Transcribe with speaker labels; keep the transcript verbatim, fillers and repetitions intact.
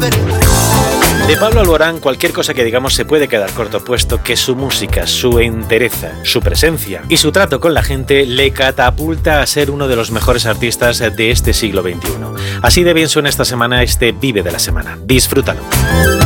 Speaker 1: De Pablo Alborán, cualquier cosa que digamos se puede quedar corto, puesto que su música, su entereza, su presencia y su trato con la gente le catapulta a ser uno de los mejores artistas de este siglo veintiuno. Así de bien suena esta semana este Vive de la Semana. Disfrútalo.